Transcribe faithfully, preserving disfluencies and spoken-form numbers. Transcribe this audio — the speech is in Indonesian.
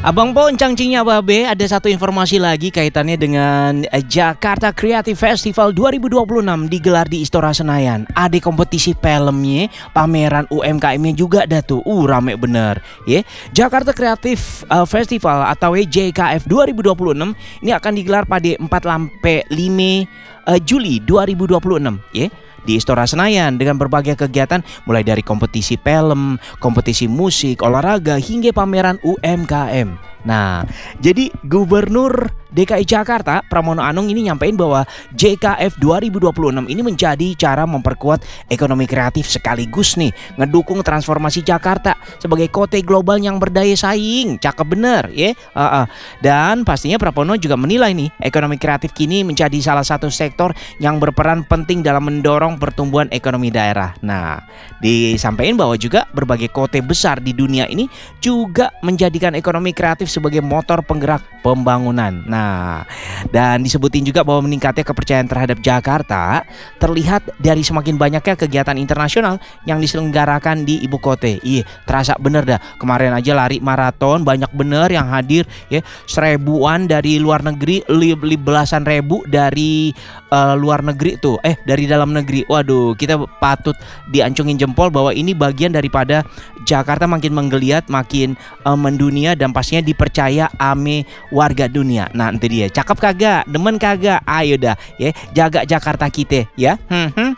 Abang Poncang Cingnya Babe, ada satu informasi lagi kaitannya dengan eh, Jakarta Creative Festival dua ribu dua puluh enam digelar di Istora Senayan. Ada kompetisi filmnya, pameran U M K M-nya juga ada tuh. Uh, rame bener, ya. Jakarta Creative uh, Festival atau J K F dua ribu dua puluh enam ini akan digelar pada empat sampai lima uh, Juli dua ribu dua puluh enam, ya. Di Istora Senayan dengan berbagai kegiatan mulai dari kompetisi film, kompetisi musik, olahraga hingga pameran U M K M. Nah, jadi Gubernur D K I Jakarta Pramono Anung ini nyampein bahwa J K F dua ribu dua puluh enam ini menjadi cara memperkuat ekonomi kreatif sekaligus nih ngedukung transformasi Jakarta sebagai kota global yang berdaya saing. Cakep bener ya. Uh, uh. Dan pastinya Pramono juga menilai nih ekonomi kreatif kini menjadi salah satu sektor yang berperan penting dalam mendorong pertumbuhan ekonomi daerah. Nah, disampaikan bahwa juga berbagai kota besar di dunia ini juga menjadikan ekonomi kreatif sebagai motor penggerak pembangunan. Nah, dan disebutin juga bahwa meningkatnya kepercayaan terhadap Jakarta terlihat dari semakin banyaknya kegiatan internasional yang diselenggarakan di ibu kota. Iya, terasa bener dah. Kemarin aja lari maraton banyak bener yang hadir ya, seribuan dari luar negeri, li, li belasan ribu dari uh, luar negeri tuh. Eh, dari dalam negeri. Waduh, kita patut diancungin jempol bahwa ini bagian daripada Jakarta makin menggeliat, makin uh, mendunia dan pastinya dipercaya ame warga dunia. Nah, nanti dia cakep kagak, demen kagak, ayo dah ya, jaga Jakarta kita ya. Hmm, hmm.